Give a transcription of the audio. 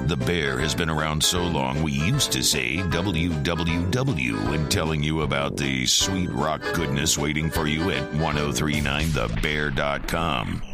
The Bear has been around so long we used to say WWW when telling you about the sweet rock goodness waiting for you at 1039thebear.com.